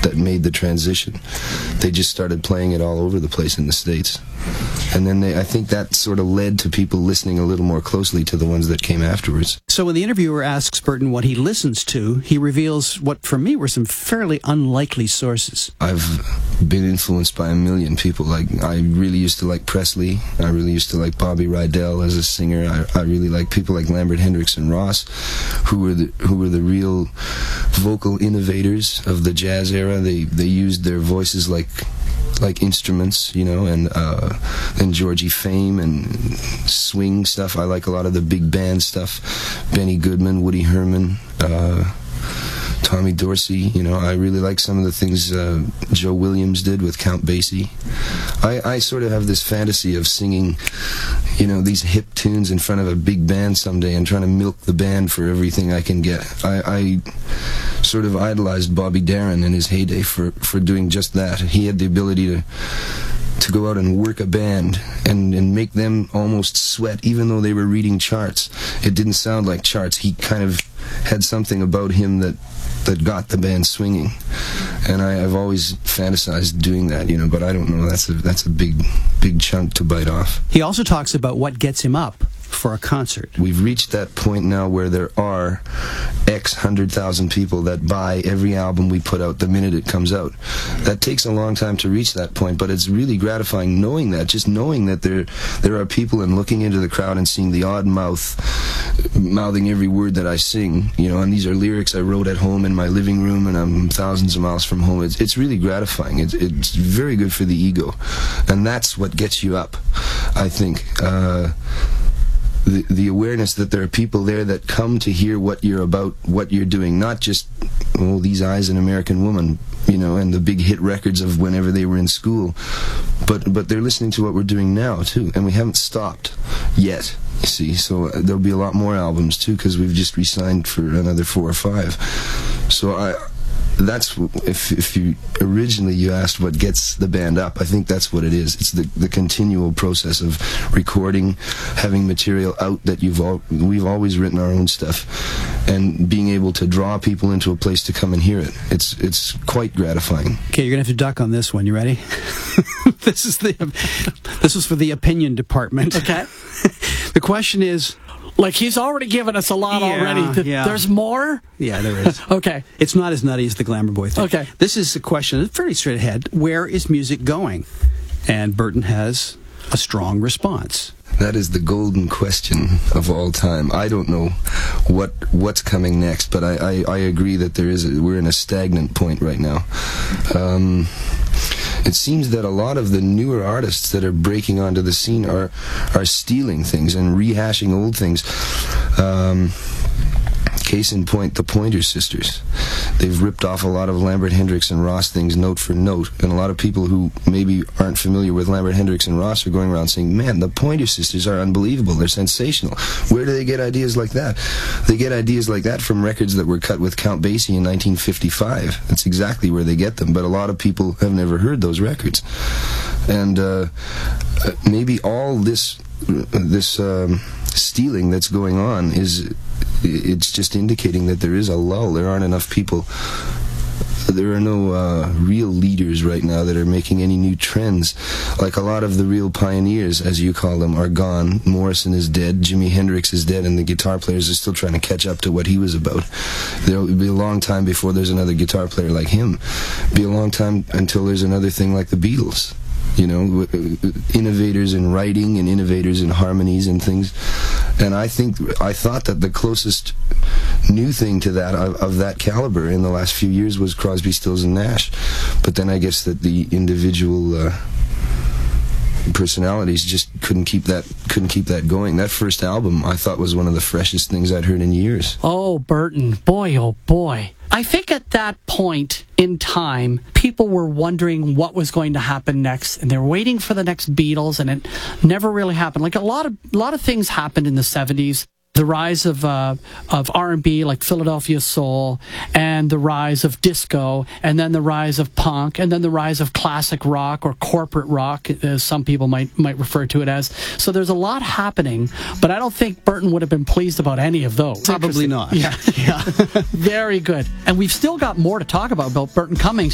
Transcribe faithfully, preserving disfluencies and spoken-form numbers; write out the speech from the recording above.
that made the transition. They just started playing it all over the place in the States. And then they, I think that sort of led to people listening a little more closely to the ones that came afterwards. So when the interviewer asks Burton what he listens to, he reveals what, for me, were some fairly unlikely sources. I've been influenced by a million people. Like, I really used to like Presley. I really used to like Bobby Rydell as a singer. I, I really like people like Lambert, Hendricks, and Ross, who were the, who were the real vocal innovators of the jazz era. They, they used their voices like like instruments, you know, and uh, and Georgie Fame and swing stuff. I like a lot of the big band stuff. Benny Goodman, Woody Herman, uh, Tommy Dorsey, you know. I really like some of the things uh, Joe Williams did with Count Basie. I, I sort of have this fantasy of singing, you know, these hip tunes in front of a big band someday and trying to milk the band for everything I can get. I, I sort of idolized Bobby Darin in his heyday for, for doing just that. He had the ability to to go out and work a band and, and make them almost sweat, even though they were reading charts. It didn't sound like charts. He kind of had something about him that that got the band swinging, and I, I've always fantasized doing that, you know. But I don't know. That's a that's a big big chunk to bite off. He also talks about what gets him up for a concert. We've reached that point now where there are X hundred thousand people that buy every album we put out the minute it comes out. That takes a long time to reach that point, but it's really gratifying knowing that, just knowing that there there are people and looking into the crowd and seeing the odd mouth mouthing every word that I sing, you know, and these are lyrics I wrote at home in my living room and I'm thousands of miles from home. It's, it's really gratifying. It's, it's very good for the ego, and that's what gets you up, I think. Uh, The, the awareness that there are people there that come to hear what you're about, what you're doing, not just, oh, These Eyes, An American Woman, you know, and the big hit records of whenever they were in school, but but they're listening to what we're doing now, too, and we haven't stopped yet, you see, so there'll be a lot more albums, too, because we've just re-signed for another four or five, so I... That's if if you originally you asked what gets the band up. I think that's what it is. It's the the continual process of recording, having material out that you've all we've always written our own stuff, and being able to draw people into a place to come and hear it. It's it's quite gratifying. Okay, you're gonna have to duck on this one. You ready? This is the this is for the opinion department. Okay. The question is. Like, he's already given us a lot yeah, already. Th yeah. There's more? Yeah, there is. Okay. It's not as nutty as the Glamour Boy thing. Okay. This is a question that's very straight ahead. Where is music going? And Burton has a strong response. That is the golden question of all time. I don't know what what's coming next, but I, I, I agree that there is a, we're in a stagnant point right now. Um... It seems that a lot of the newer artists that are breaking onto the scene are are stealing things and rehashing old things. Um, case in point, the Pointer Sisters. They've ripped off a lot of Lambert, Hendricks, and Ross things note for note, and a lot of people who maybe aren't familiar with Lambert, Hendricks, and Ross are going around saying, man, the Pointer Sisters are unbelievable, they're sensational. Where do they get ideas like that? They get ideas like that from records that were cut with Count Basie in nineteen fifty-five. That's exactly where they get them, but a lot of people have never heard those records. And uh, maybe all this, this um, stealing that's going on is... it's just indicating that there is a lull. There aren't enough people. There are no uh, real leaders right now that are making any new trends. Like a lot of the real pioneers, as you call them, are gone. Morrison is dead. Jimi Hendrix is dead, and the guitar players are still trying to catch up to what he was about. There will be a long time before there's another guitar player like him. It'll be a long time until there's another thing like the Beatles. You know, innovators in writing and innovators in harmonies and things. And I think, I thought that the closest new thing to that, of, of that caliber in the last few years was Crosby, Stills and Nash. But then I guess that the individual uh, personalities just couldn't keep that couldn't keep that going. That first album, I thought, was one of the freshest things I'd heard in years. Oh, Burton, boy, oh boy. I think at that point in time, people were wondering what was going to happen next, and they were waiting for the next Beatles, and it never really happened. Like a lot of a lot of things happened in the seventies. The rise of uh, of R and B, like Philadelphia Soul, and the rise of disco, and then the rise of punk, and then the rise of classic rock or corporate rock, as some people might might refer to it as. So there's a lot happening, but I don't think Burton would have been pleased about any of those. Probably not. Yeah, yeah. Very good. And we've still got more to talk about about Burton Cummings.